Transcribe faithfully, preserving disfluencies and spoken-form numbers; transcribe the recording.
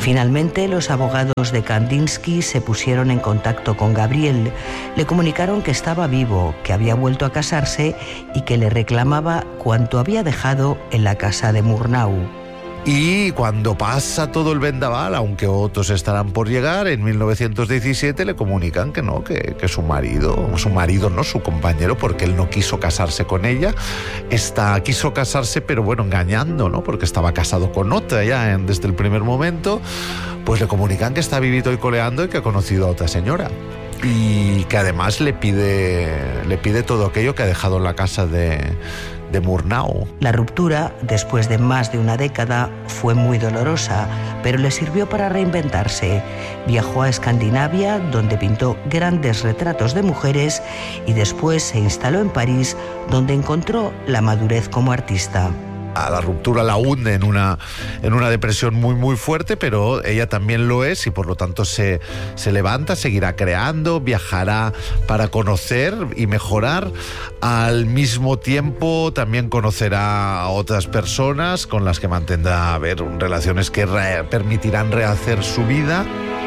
Finalmente, los abogados de Kandinsky se pusieron en contacto con Gabriel. Le comunicaron que estaba vivo, que había vuelto a casarse y que le reclamaba cuanto había dejado en la casa de Murnau. Y cuando pasa todo el vendaval, aunque otros estarán por llegar, en mil novecientos diecisiete le comunican que no, que, que su marido, su marido no, su compañero, porque él no quiso casarse con ella, está, quiso casarse, pero bueno, engañando, ¿no? Porque estaba casado con otra ya en, desde el primer momento, pues le comunican que está vivito y coleando y que ha conocido a otra señora. Y que además le pide, le pide todo aquello que ha dejado en la casa de... de Murnau. La ruptura, después de más de una década, fue muy dolorosa, pero le sirvió para reinventarse. Viajó a Escandinavia, donde pintó grandes retratos de mujeres, y después se instaló en París, donde encontró la madurez como artista. A la ruptura la hunde en una, en una depresión muy muy fuerte, pero ella también lo es y por lo tanto se, se levanta, seguirá creando, viajará para conocer y mejorar. Al mismo tiempo también conocerá a otras personas con las que mantendrá a ver, relaciones que re- permitirán rehacer su vida.